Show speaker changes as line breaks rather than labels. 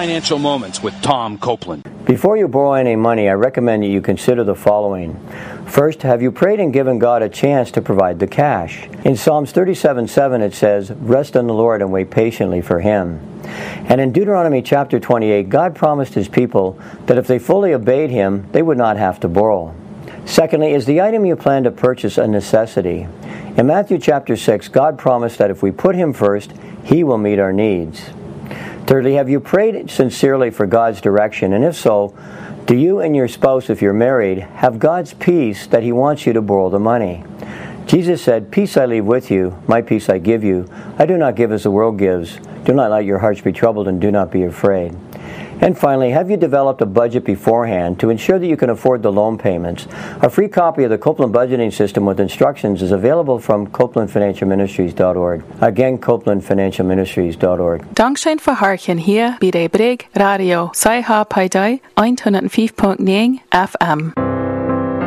Financial Moments with Tom Copeland.
Before you borrow any money, I recommend that you consider the following. First, have you prayed and given God a chance to provide the cash? In Psalms 37:7 it says, "Rest on the Lord and wait patiently for Him." And in Deuteronomy chapter 28, God promised His people that if they fully obeyed Him, they would not have to borrow. Secondly, is the item you plan to purchase a necessity? In Matthew chapter 6, God promised that if we put Him first, He will meet our needs. Thirdly, have you prayed sincerely for God's direction? And if so, do you and your spouse, if you're married, have God's peace that He wants you to borrow the money? Jesus said, "Peace I leave with you, my peace I give you. I do not give as the world gives. Do not let your hearts be troubled and do not be afraid." And finally, have you developed a budget beforehand to ensure that you can afford the loan payments? A free copy of the Copeland Budgeting System with instructions is available from CopelandFinancialMinistries.org. Again, CopelandFinancialMinistries.org.
Dankzij verharken hier bij de Brig Radio 105.9 FM.